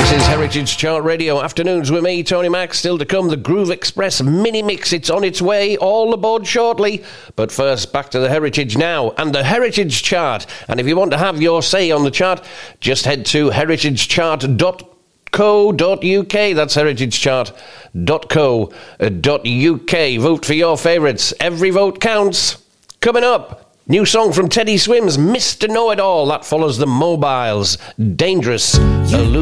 Heritage Chart Radio afternoons with me, Tony Mac. Still to come, the Groove Express mini mix. It's on its way, all aboard shortly. But first, back to the Heritage now and the Heritage Chart. And if you want to have your say on the chart, just head to heritagechart.co.uk. That's heritagechart.co.uk. Vote for your favourites. Every vote counts. Coming up, new song from Teddy Swims, Mr. Know-It-All. That follows the Mobiles. Dangerous.